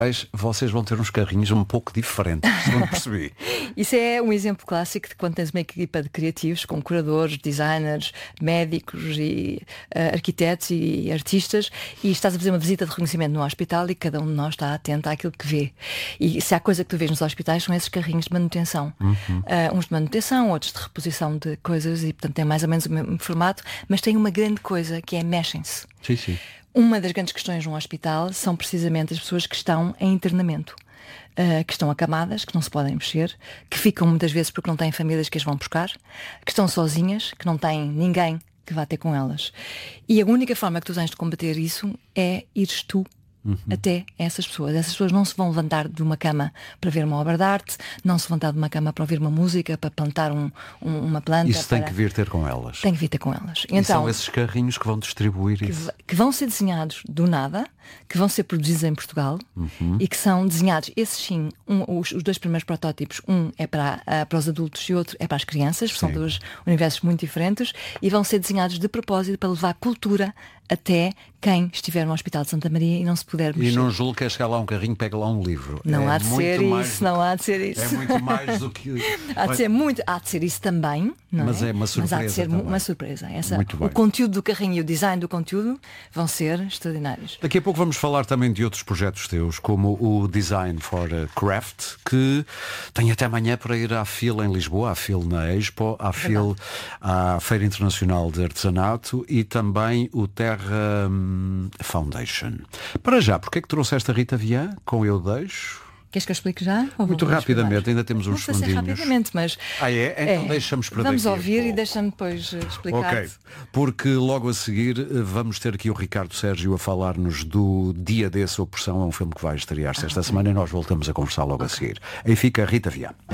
Vocês vão ter uns carrinhos um pouco diferentes, se não percebi. Isso é um exemplo clássico de quando tens uma equipa de criativos, com curadores, designers, médicos e arquitetos e artistas, e estás a fazer uma visita de reconhecimento no hospital e cada um de nós está atento àquilo que vê. E se há coisa que tu vês nos hospitais são esses carrinhos de manutenção. Uns de manutenção, outros de reposição de coisas, e portanto é mais ou menos o mesmo formato, mas tem uma grande coisa que é mexem-se. Sim. Uma das grandes questões num hospital são precisamente as pessoas que estão em internamento, que estão acamadas, que não se podem mexer, que ficam muitas vezes porque não têm famílias que as vão buscar, que estão sozinhas, que não têm ninguém que vá ter com elas. E a única forma que tu tens de combater isso é ires tu até essas pessoas. Essas pessoas não se vão levantar de uma cama para ver uma obra de arte, não se vão levantar de uma cama para ouvir uma música, para plantar uma planta. Isso tem que vir ter com elas. Tem que vir ter com elas. E então, são esses carrinhos que vão distribuir isso. Que vão ser desenhados do nada, que vão ser produzidos em Portugal e que são desenhados, esses sim, os dois primeiros protótipos, um é para os adultos e outro é para as crianças, são dois universos muito diferentes, e vão ser desenhados de propósito para levar cultura até quem estiver no Hospital de Santa Maria e não se puder mexer. E não julgo que é chegar lá um carrinho, pega lá um livro. Não há de ser isso, não há de ser isso. É muito mais do que... Há de ser isso também, não mas é uma surpresa. Mas há de ser também. uma surpresa. Muito bem. O conteúdo do carrinho e o design do conteúdo vão ser extraordinários. Daqui a pouco vamos falar também de outros projetos teus, como o Design for Craft, que tem até amanhã para ir à FIL em Lisboa, à FIL na Expo, à FIL, à Feira Internacional de Artesanato, e também o Terra Foundation. Para já, porque é que trouxeste a Rita Vian com Eu Deixo? Queres que eu explique já? Muito rapidamente, ainda temos uns segundinhos. Rapidamente, mas... Então deixamos para vamos daqui ouvir e deixa-me depois explicar. Ok, porque logo a seguir vamos ter aqui o Ricardo Sérgio a falar-nos do Dia Desse Opressão, é um filme que vai estrear-se esta semana e nós voltamos a conversar logo a seguir. Aí fica a Rita Vian.